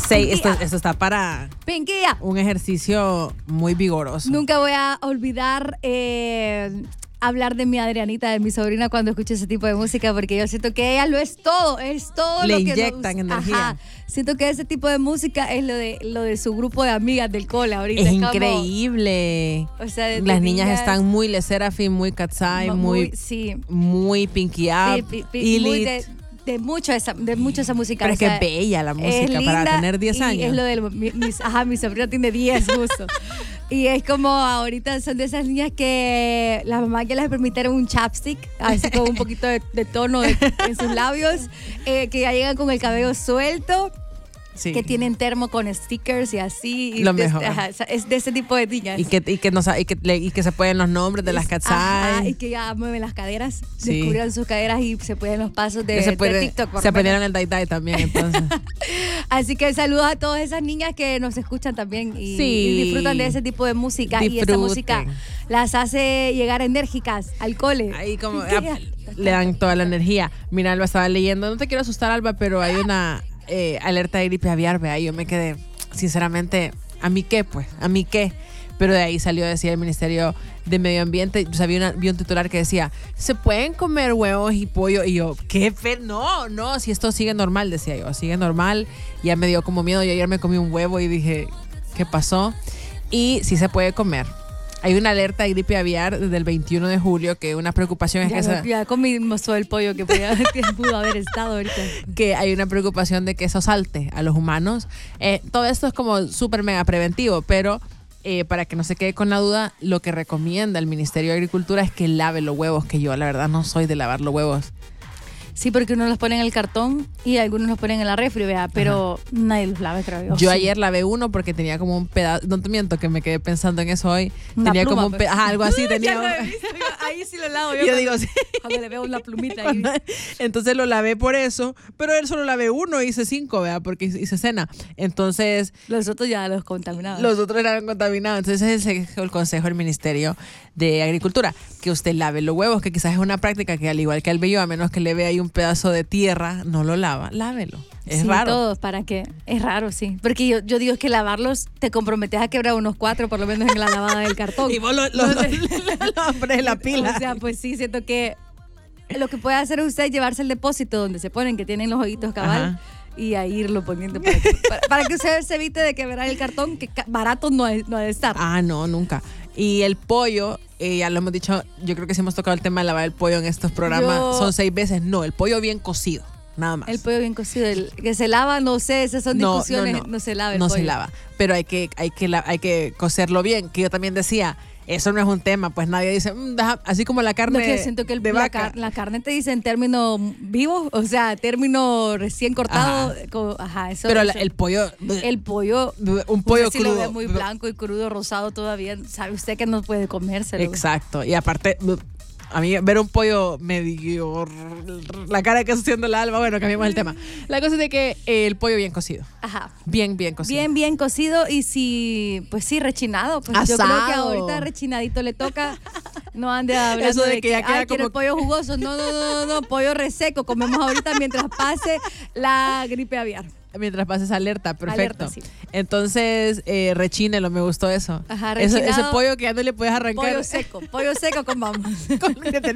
Esto está para Pinquilla. un ejercicio muy vigoroso. Nunca voy a olvidar hablar de mi Adrianita, de mi sobrina, cuando escucho ese tipo de música, porque yo siento que ella lo es todo Le lo que inyectan energía. Ajá. Siento que ese tipo de música es lo de su grupo de amigas del cole ahorita. Es como, increíble. o sea, desde las niñas están muy Le Sserafim, muy Katsai, muy Pinky Up, Elite. De mucho esa música. Pero es que es bella la música para tener 10 años. Es lo de mi sobrina tiene 10 justo. Y es como ahorita son de esas niñas que las mamás ya les permitieron un chapstick, así con un poquito de tono en sus labios, que ya llegan con el cabello suelto. Sí. Que tienen termo con stickers y así. Lo mejor. Es de ese tipo de niñas. Y que se pueden los nombres de las Katsai. Y que ya mueven las caderas, descubren sus caderas y se pueden los pasos de TikTok. Se aprendieron el Dai también, entonces. Así que saludos a todas esas niñas que nos escuchan también y disfrutan de ese tipo de música. Y esa música las hace llegar enérgicas al cole. Ahí como le dan toda la energía. Mira, Alba estaba leyendo, no te quiero asustar, Alba, pero hay una alerta de gripe aviar, vea, yo me quedé, sinceramente, ¿a mí qué? Pero de ahí salió, decía el Ministerio de Medio Ambiente, o sea, vi un titular que decía, ¿se pueden comer huevos y pollo? Y yo, ¿qué fe? No, si esto sigue normal, decía yo, sigue normal, ya me dio como miedo, yo ayer me comí un huevo y dije, ¿qué pasó? Y sí se puede comer. Hay una alerta de gripe aviar desde el 21 de julio, que una preocupación es que... Ya comimos todo el pollo que pudo haber estado ahorita. Que hay una preocupación de que eso salte a los humanos. Todo esto es como súper mega preventivo, pero para que no se quede con la duda, lo que recomienda el Ministerio de Agricultura es que lave los huevos, que yo la verdad no soy de lavar los huevos. Sí, porque uno los pone en el cartón y algunos los ponen en la refri, vea, pero nadie los lava, creo yo. Yo ayer lavé uno porque tenía como un pedazo, no te miento que me quedé pensando en eso hoy. Tenía pluma, como un pedazo, algo así tenía. Ya lo he visto, ahí sí lo lavo. Yo digo, sí. Cuando le veo una plumita ahí. Entonces lo lavé por eso, pero él solo lavé uno, hice 5, vea, porque hice cena. Entonces... Los otros ya los contaminados. Los otros eran contaminados. Entonces ese es el consejo del Ministerio de Agricultura, que usted lave los huevos, que quizás es una práctica que al igual que al vello, a menos que le vea ahí un pedazo de tierra, no lo lava, lávelo. Es raro. Todos, ¿para qué? Es raro, sí. Porque yo digo que lavarlos te comprometes a quebrar unos 4, por lo menos en la lavada del cartón. Y vos lo pones en la pila. O sea, pues sí, siento que lo que puede hacer usted es llevarse el depósito donde se ponen, que tienen los hoyitos cabal. Ajá. Y a irlo poniendo para que usted se evite de quebrar el cartón, que barato no ha de estar. Ah, no, nunca. Y el pollo, ya lo hemos dicho, yo creo que sí hemos tocado el tema de lavar el pollo en estos programas. Son 6 veces. No, el pollo bien cocido, nada más. El pollo bien cocido, el que se lava, no sé, esas son discusiones, no se lava el pollo. No se lava, pero hay que cocerlo bien, que yo también decía, eso no es un tema, pues nadie dice, así como la carne que siento que de vaca. La carne te dice en término vivo, o sea, término recién cortado. Eso. Pero el pollo... Un pollo crudo. Si lo ve muy blanco y crudo, rosado todavía, sabe usted que no puede comérselo. Exacto, y aparte... A mí ver un pollo medio... La cara que está haciendo la Alba, bueno, cambiamos el tema. La cosa es de que el pollo bien cocido. Ajá. Bien cocido. Bien cocido y rechinado. Pues asado. Yo creo que ahorita rechinadito le toca. No ande hablando eso de que ya queda como... el pollo jugoso. No, pollo reseco. Comemos ahorita mientras pase la gripe aviar. Mientras pases alerta, perfecto. Alerta, sí. Entonces, rechínelo, me gustó eso. Ajá, ese pollo que ya no le puedes arrancar. Pollo seco con vamos.